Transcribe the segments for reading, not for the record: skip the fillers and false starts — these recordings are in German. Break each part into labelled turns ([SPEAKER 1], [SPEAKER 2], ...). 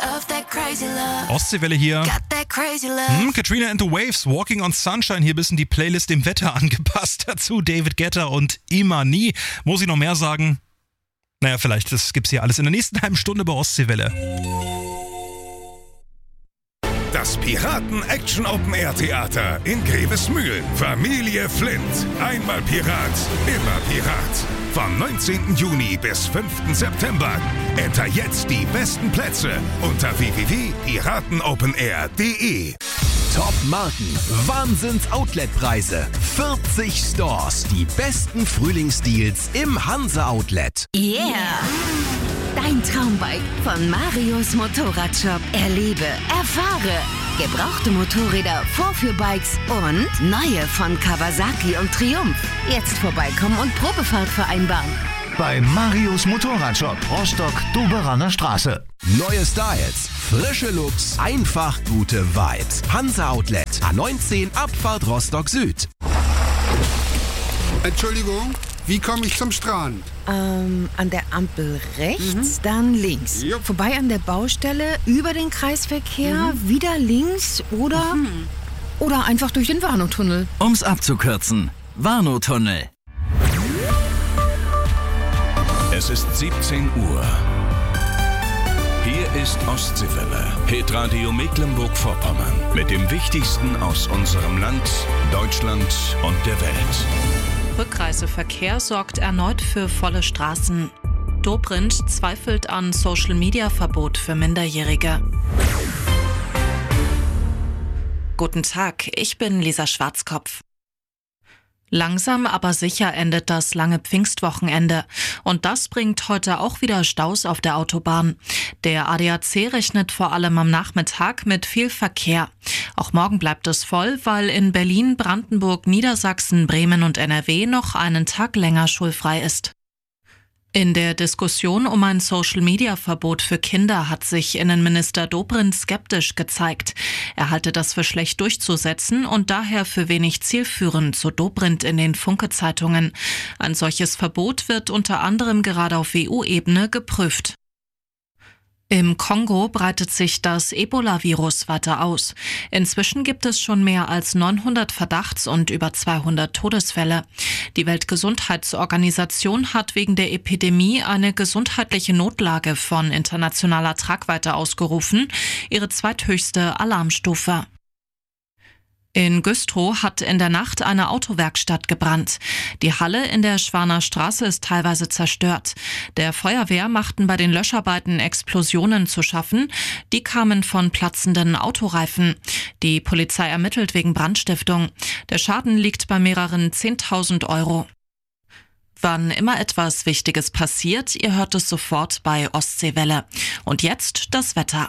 [SPEAKER 1] Ostseewelle hier. Katrina and the Waves, Walking on Sunshine. Hier bisschen die Playlist dem Wetter angepasst. Dazu David Guetta und Imani. Muss ich noch mehr sagen? Naja, vielleicht, das gibt's hier alles in der nächsten halben Stunde bei Ostseewelle.
[SPEAKER 2] Das Piraten-Action-Open-Air-Theater in Grevesmühlen. Familie Flint. Einmal Pirat, immer Pirat. Vom 19. Juni bis 5. September. Enter jetzt die besten Plätze unter www.piratenopenair.de.
[SPEAKER 3] Top-Marken, Wahnsinns-Outlet-Preise, 40 Stores, die besten Frühlingsdeals im Hanse-Outlet.
[SPEAKER 4] Yeah! Dein Traumbike von Marius Motorradshop. Erlebe, erfahre. Gebrauchte Motorräder, Vorführbikes und neue von Kawasaki und Triumph. Jetzt vorbeikommen und Probefahrt vereinbaren.
[SPEAKER 5] Bei Marius Motorradshop, Rostock-Doberaner Straße.
[SPEAKER 3] Neue Styles, frische Looks, einfach gute Vibes. Hanse Outlet, A19, Abfahrt Rostock Süd.
[SPEAKER 6] Entschuldigung, wie komme ich zum Strand?
[SPEAKER 7] An der Ampel rechts, dann links.
[SPEAKER 6] Jupp.
[SPEAKER 7] Vorbei an der Baustelle, über den Kreisverkehr, wieder links oder einfach durch den Warnow-Tunnel.
[SPEAKER 8] Um's abzukürzen, Warnow-Tunnel.
[SPEAKER 2] Es ist 17 Uhr. Hier ist Ostseewelle, Hitradio Mecklenburg-Vorpommern. Mit dem Wichtigsten aus unserem Land, Deutschland und der Welt.
[SPEAKER 9] Rückreiseverkehr sorgt erneut für volle Straßen. Dobrindt zweifelt an Social-Media-Verbot für Minderjährige. Guten Tag, ich bin Lisa Schwarzkopf. Langsam aber sicher endet das lange Pfingstwochenende. Und das bringt heute auch wieder Staus auf der Autobahn. Der ADAC rechnet vor allem am Nachmittag mit viel Verkehr. Auch morgen bleibt es voll, weil in Berlin, Brandenburg, Niedersachsen, Bremen und NRW noch einen Tag länger schulfrei ist. In der Diskussion um ein Social-Media-Verbot für Kinder hat sich Innenminister Dobrindt skeptisch gezeigt. Er halte das für schlecht durchzusetzen und daher für wenig zielführend, so Dobrindt in den Funke-Zeitungen. Ein solches Verbot wird unter anderem gerade auf EU-Ebene geprüft. Im Kongo breitet sich das Ebola-Virus weiter aus. Inzwischen gibt es schon mehr als 900 Verdachts- und über 200 Todesfälle. Die Weltgesundheitsorganisation hat wegen der Epidemie eine gesundheitliche Notlage von internationaler Tragweite ausgerufen, ihre zweithöchste Alarmstufe. In Güstrow hat in der Nacht eine Autowerkstatt gebrannt. Die Halle in der Schwaner Straße ist teilweise zerstört. Der Feuerwehr machten bei den Löscharbeiten Explosionen zu schaffen. Die kamen von platzenden Autoreifen. Die Polizei ermittelt wegen Brandstiftung. Der Schaden liegt bei mehreren 10.000 Euro. Wann immer etwas Wichtiges passiert, ihr hört es sofort bei Ostseewelle. Und jetzt das Wetter.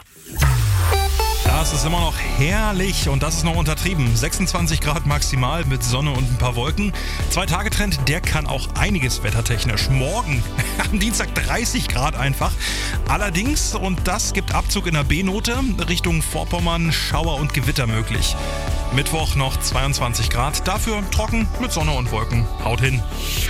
[SPEAKER 1] Ja, es ist immer noch herrlich und das ist noch untertrieben. 26 Grad maximal mit Sonne und ein paar Wolken. 2-Tage-Trend, der kann auch einiges wettertechnisch. Morgen am Dienstag 30 Grad einfach. Allerdings, und das gibt Abzug in der B-Note, Richtung Vorpommern Schauer und Gewitter möglich. Mittwoch noch 22 Grad, dafür trocken mit Sonne und Wolken. Haut hin.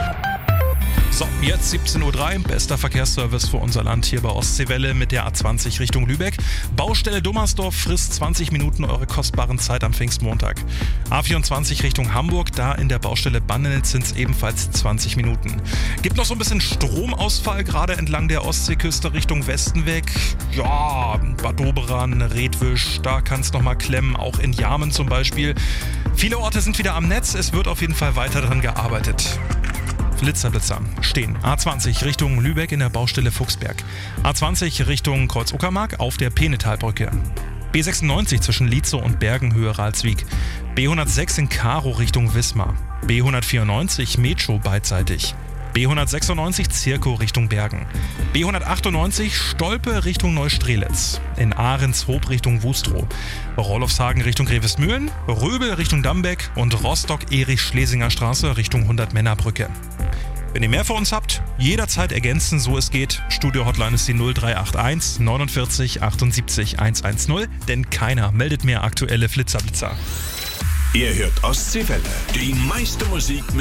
[SPEAKER 1] So, jetzt 17.03 Uhr, bester Verkehrsservice für unser Land hier bei Ostseewelle mit der A20 Richtung Lübeck. Baustelle Dummersdorf frisst 20 Minuten eure kostbaren Zeit am Pfingstmontag. A24 Richtung Hamburg, da in der Baustelle Bandelnitz sind es ebenfalls 20 Minuten. Gibt noch so ein bisschen Stromausfall, gerade entlang der Ostseeküste Richtung Westen weg. Ja, Bad Doberan, Redwisch, da kann es nochmal klemmen, auch in Jarmen zum Beispiel. Viele Orte sind wieder am Netz, es wird auf jeden Fall weiter daran gearbeitet. Blitzer stehen. A20 Richtung Lübeck in der Baustelle Fuchsberg. A20 Richtung Kreuz-Uckermark auf der Peenetalbrücke. B96 zwischen Lietzow und Bergenhöhe Ralswiek. B106 in Karow Richtung Wismar. B194 Metro beidseitig. B196 Zirkow Richtung Bergen. B198 Stolpe Richtung Neustrelitz. In Ahrenshoop Richtung Wustrow. Rolofshagen Richtung Grevesmühlen. Röbel Richtung Dambeck und Rostock-Erich-Schlesinger Straße Richtung 100-Männer-Brücke. Wenn ihr mehr für uns habt, jederzeit ergänzen, so es geht. Studio-Hotline ist die 0381 49 78 110, denn keiner meldet mehr aktuelle Flitzer.
[SPEAKER 2] Ihr hört Ostseewelle, die meiste Musik